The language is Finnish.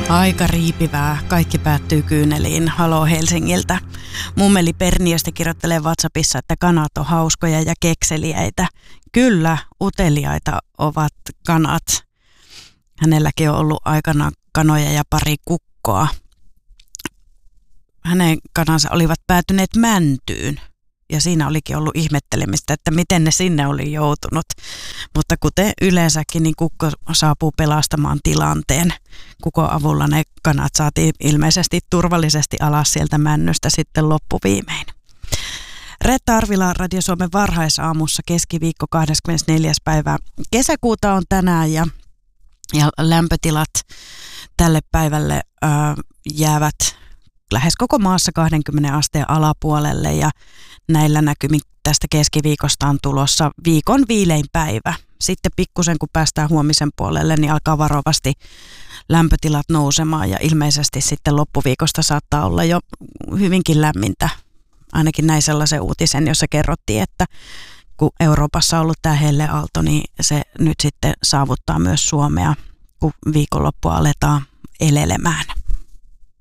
Aika riipivää. Kaikki päättyy kyyneliin. Haloo Helsingiltä. Mummeli Perniöstä kirjoittelee WhatsAppissa, että kanat on hauskoja ja kekseliäitä. Kyllä, uteliaita ovat kanat. Hänelläkin on ollut aikana kanoja ja pari kukkoa. Hänen kanansa olivat päätyneet mäntyyn. Ja siinä olikin ollut ihmettelemistä, että miten ne sinne oli joutunut. Mutta kuten yleensäkin, niin kukko saapuu pelastamaan tilanteen. Kukon avulla ne kanat saatiin ilmeisesti turvallisesti alas sieltä männystä sitten loppuviimein. Reetta Arvila Radio Suomen varhaisaamussa keskiviikko 24. päivä kesäkuuta on tänään ja lämpötilat tälle päivälle jäävät lähes koko maassa 20 asteen alapuolelle ja näillä näkymin tästä keskiviikosta on tulossa viikon viilein päivä. Sitten pikkusen kun päästään huomisen puolelle, niin alkaa varovasti lämpötilat nousemaan ja ilmeisesti sitten loppuviikosta saattaa olla jo hyvinkin lämmintä. Ainakin näin sellaisen uutisen, jossa kerrottiin, että kun Euroopassa on ollut tämä helleaalto, niin se nyt sitten saavuttaa myös Suomea, kun viikonloppua aletaan elelemään.